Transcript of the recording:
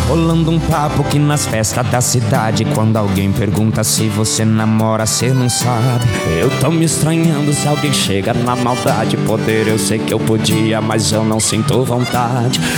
rolando um papo que nas festas da cidade, quando alguém pergunta se você namora, cê não sabe. Eu tô me estranhando se alguém chega na maldade. Poder eu sei que eu podia, mas eu não sinto vontade.